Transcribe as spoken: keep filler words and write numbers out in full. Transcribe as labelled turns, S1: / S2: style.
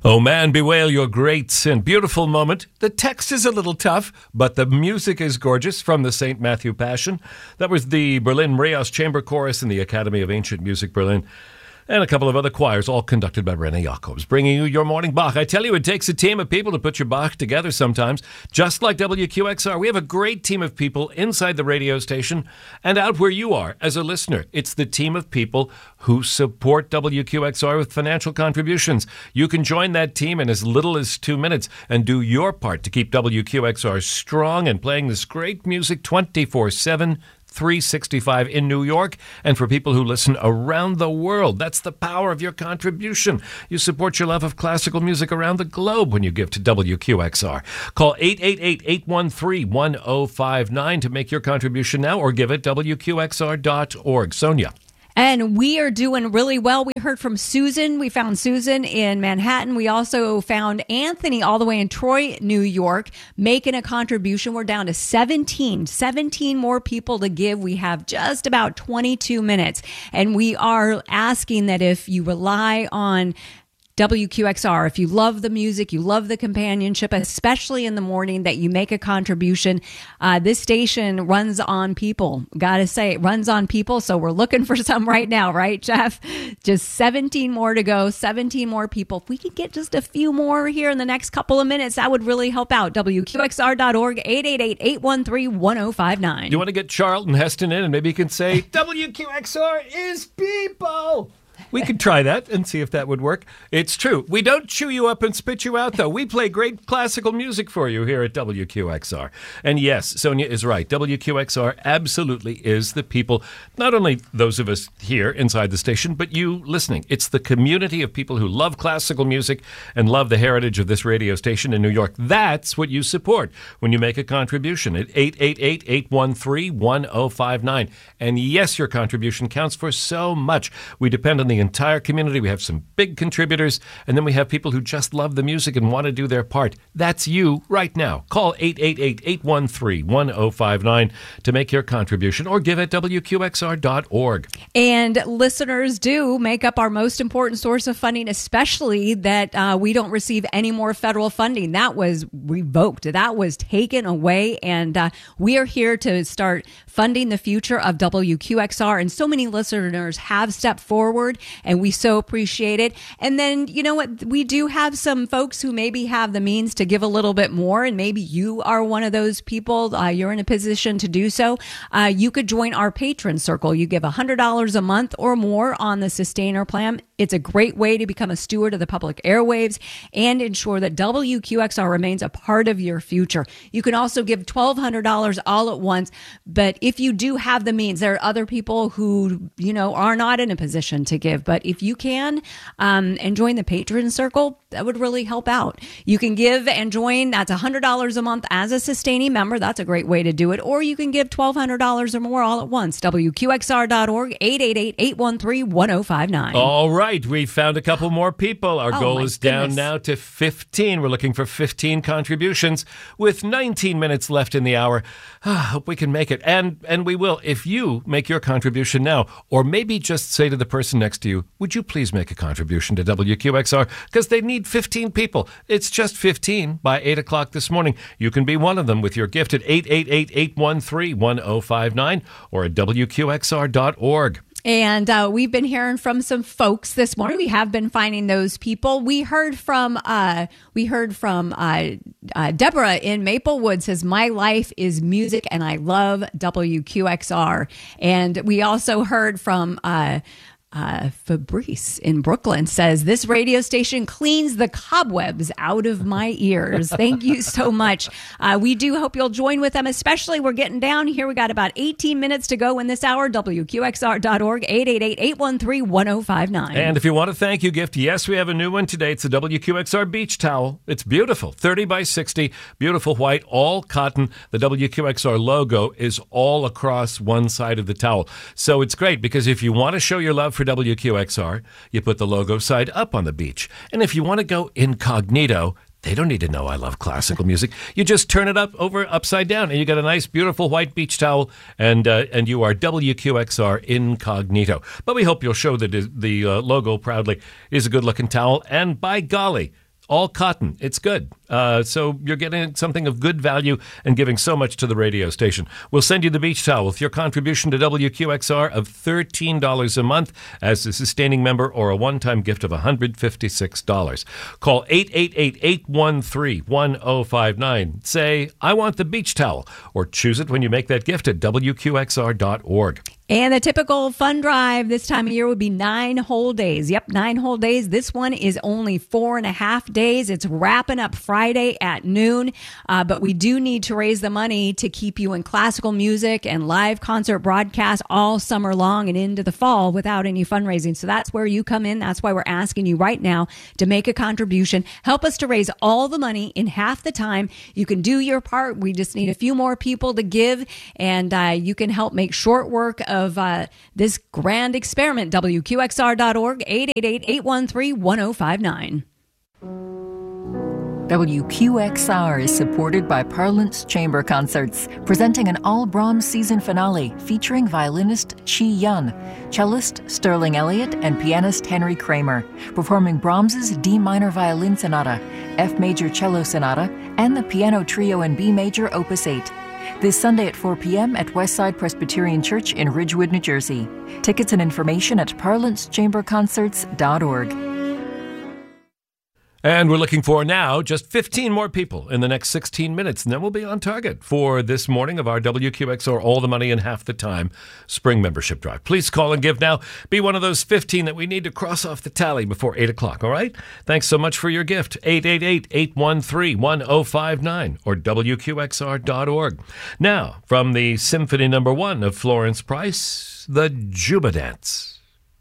S1: Oh man, bewail your great sin. Beautiful moment. The text is a little tough, but the music is gorgeous from the Saint Matthew Passion. That was the Berlin Rios Chamber Chorus in the Academy of Ancient Music Berlin. And a couple of other choirs, all conducted by Rene Jacobs, bringing you your morning Bach. I tell you, it takes a team of people to put your Bach together sometimes. Just like W Q X R, we have a great team of people inside the radio station and out where you are as a listener. It's the team of people who support W Q X R with financial contributions. You can join that team in as little as two minutes and do your part to keep W Q X R strong and playing this great music twenty-four seven, three sixty-five in New York, and for people who listen around the world. That's the power of your contribution. You support your love of classical music around the globe when you give to W Q X R. Call eight eight eight, eight one three, one zero five nine to make your contribution now, or give at W Q X R dot org. Sonia.
S2: And we are doing really well. We heard from Susan. We found Susan in Manhattan. We also found Anthony all the way in Troy, New York, making a contribution. We're down to seventeen, seventeen more people to give. We have just about twenty-two minutes. And we are asking that if you rely on W Q X R, if you love the music, you love the companionship, especially in the morning, that you make a contribution. Uh, this station runs on people. Gotta say, it runs on people. So we're looking for some right now, right, Jeff? Just seventeen more to go, seventeen more people. If we could get just a few more here in the next couple of minutes, that would really help out. W Q X R dot org, eight eight eight, eight one three, one zero five nine.
S1: You want to get Charlton Heston in, and maybe you can say, W Q X R is people. We could try that and see if that would work. It's true. We don't chew you up and spit you out, though. We play great classical music for you here at W Q X R. And yes, Sonia is right. W Q X R absolutely is the people, not only those of us here inside the station, but you listening. It's the community of people who love classical music and love the heritage of this radio station in New York. That's what you support when you make a contribution at eight eight eight, eight one three, one zero five nine. And yes, your contribution counts for so much. We depend on the entire community. We have some big contributors, and then we have people who just love the music and want to do their part. That's you right now. Call eight eight eight, eight one three, one zero five nine to make your contribution, or give at W Q X R dot org.
S2: And listeners do make up our most important source of funding, especially that uh, we don't receive any more federal funding. That was revoked. That was taken away, and uh, we are here to start funding the future of W Q X R, and so many listeners have stepped forward, and we so appreciate it. And then, you know what, we do have some folks who maybe have the means to give a little bit more, and maybe you are one of those people. Uh, you're in a position to do so. Uh, you could join our patron circle. You give one hundred dollars a month or more on the Sustainer plan. It's a great way to become a steward of the public airwaves and ensure that W Q X R remains a part of your future. You can also give twelve hundred dollars all at once, but if you do have the means, there are other people who, you know, are not in a position to give. But if you can um, and join the patron circle, that would really help out. You can give and join. That's one hundred dollars a month as a sustaining member. That's a great way to do it. Or you can give twelve hundred dollars or more all at once. W Q X R dot org, eight eight eight, eight one three, one zero five nine.
S1: All right. We found a couple more people. Our
S2: oh,
S1: goal is down
S2: goodness.
S1: now to fifteen. We're looking for fifteen contributions with nineteen minutes left in the hour. Ah, hope we can make it. And and we will if you make your contribution now. Or maybe just say to the person next to you, would you please make a contribution to W Q X R? Because they need fifteen people. It's just fifteen by eight o'clock this morning. You can be one of them with your gift at eight eight eight, eight one three, one zero five nine or at W Q X R dot org.
S2: And uh, we've been hearing from some folks this morning. We have been finding those people. We heard from uh, we heard from uh, uh, Deborah in Maplewood says, "My life is music, and I love W Q X R." And we also heard from Uh, Uh, Fabrice in Brooklyn says, "This radio station cleans the cobwebs out of my ears." Thank you so much. Uh, we do hope you'll join with them, especially we're getting down here. We got about eighteen minutes to go in this hour. W Q X R dot org, eight eight eight, eight one three, one zero five nine.
S1: And if you want a thank you gift, yes, we have a new one today. It's a W Q X R beach towel. It's beautiful, thirty by sixty, beautiful white, all cotton. The W Q X R logo is all across one side of the towel. So it's great because if you want to show your love for W Q X R, you put the logo side up on the beach. And if you want to go incognito, they don't need to know I love classical music. You just turn it up over upside down, and you got a nice, beautiful white beach towel, and uh, and you are W Q X R incognito. But we hope you'll show the the uh, logo proudly. It is a good-looking towel, and by golly, All cotton. It's good. Uh, so you're getting something of good value and giving so much to the radio station. We'll send you the beach towel with your contribution to W Q X R of thirteen dollars a month as a sustaining member, or a one-time gift of one hundred fifty-six dollars. Call eight eight eight, eight one three, one zero five nine. Say, I want the beach towel, or choose it when you make that gift at W Q X R dot org.
S2: And the typical fun drive this time of year would be nine whole days. Yep, nine whole days. This one is only four and a half days. It's wrapping up Friday at noon. Uh, but we do need to raise the money to keep you in classical music and live concert broadcasts all summer long and into the fall without any fundraising. So that's where you come in. That's why we're asking you right now to make a contribution. Help us to raise all the money in half the time. You can do your part. We just need a few more people to give, and uh, you can help make short work of uh, this grand experiment. W Q X R dot org, eight eight eight, eight one three, one zero five nine.
S3: W Q X R is supported by Parlance Chamber Concerts, presenting an all Brahms season finale featuring violinist Chi Yun, cellist Sterling Elliott, and pianist Henry Kramer, performing Brahms's D minor violin sonata, F major cello sonata, and the piano trio in B major opus eight. This Sunday at four p.m. at Westside Presbyterian Church in Ridgewood, New Jersey. Tickets and information at parlance chamber concerts dot org.
S1: And we're looking for now just fifteen more people in the next sixteen minutes, and then we'll be on target for this morning of our W Q X R All the Money in Half the Time Spring Membership Drive. Please call and give now. Be one of those fifteen that we need to cross off the tally before eight o'clock, all right? Thanks so much for your gift. eight eight eight, eight one three, one zero five nine or W Q X R dot org. Now, from the Symphony Number One of Florence Price, the Juba Dance.